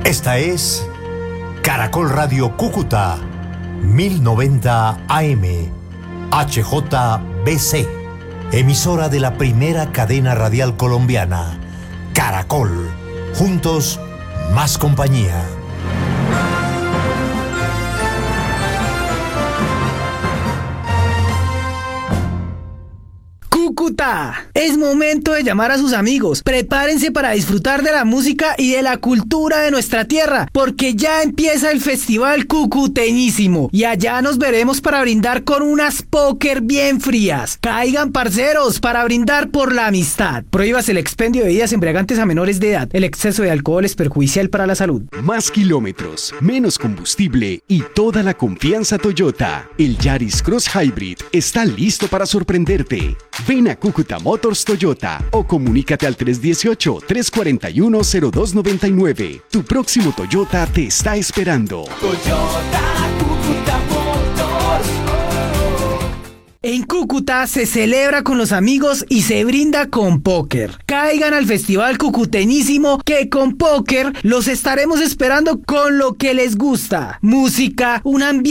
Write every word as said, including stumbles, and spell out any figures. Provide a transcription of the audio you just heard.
Esta es Caracol Radio Cúcuta, mil noventa A M, H J B C, emisora de la primera cadena radial colombiana, Caracol. Juntos, más compañía. Cúcuta, es momento de llamar a sus amigos. Prepárense para disfrutar de la música y de la cultura de nuestra tierra, porque ya empieza el Festival Cucuteñísimo y allá nos veremos para brindar con unas póker bien frías. Caigan, parceros, para brindar por la amistad. Prohíbase el expendio de bebidas embriagantes a menores de edad. El exceso de alcohol es perjudicial para la salud. Más kilómetros, menos combustible y toda la confianza Toyota. El Yaris Cross Hybrid está listo para sorprenderte. Ven a Cúcuta Motors Toyota o comunícate al tres uno ocho, tres cuatro uno, cero dos nueve nueve. Tu próximo Toyota te está esperando. Toyota, Cúcuta Motors. En Cúcuta se celebra con los amigos y se brinda con póker. Caigan al Festival Cucuteñísimo, que con póker los estaremos esperando con lo que les gusta. Música, un ambiente